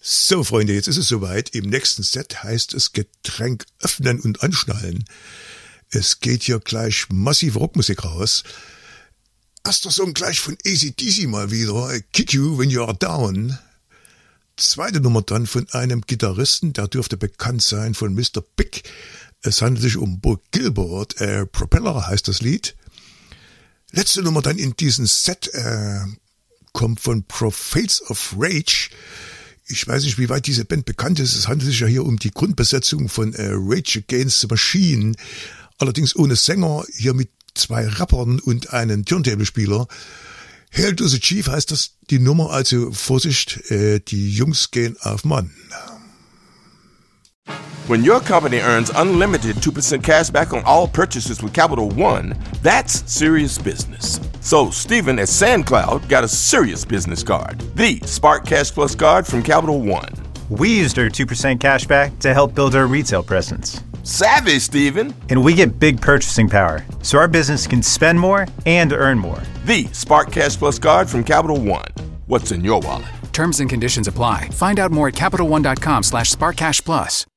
So, Freunde, jetzt ist es soweit. Im nächsten Set heißt es Getränk öffnen und anschnallen. Es geht hier gleich massive Rockmusik raus. Erster Song gleich von AC/DC mal wieder. Kick You When You Are Down. Zweite Nummer dann von einem Gitarristen, der dürfte bekannt sein von Mr. Big. Es handelt sich um Bo Gilbert. Propeller heißt das Lied. Letzte Nummer dann in diesem Set kommt von Prophets of Rage. Ich weiß nicht, wie weit diese Band bekannt ist. Es handelt sich ja hier um die Grundbesetzung von Rage Against the Machine. Allerdings ohne Sänger, hier mit 2 Rappern und einem Turntable-Spieler. Hail to the Chief heißt das die Nummer, also Vorsicht, die Jungs gehen auf Mann. When your company earns unlimited 2% cash back on all purchases with Capital One, that's serious business. So Stephen at SandCloud got a serious business card, the Spark Cash Plus card from Capital One. We used our 2% cash back to help build our retail presence. Savvy, Stephen. And we get big purchasing power, so our business can spend more and earn more. The Spark Cash Plus card from Capital One. What's in your wallet? Terms and conditions apply. Find out more at CapitalOne.com/SparkCashPlus.